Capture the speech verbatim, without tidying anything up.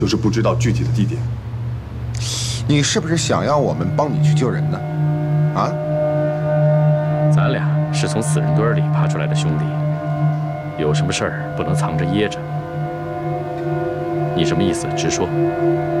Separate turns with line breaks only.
就是不知道具体的地点。
你是不是想要我们帮你去救人呢？啊？
咱俩是从死人堆里爬出来的兄弟，有什么事儿不能藏着掖着。你什么意思？直说。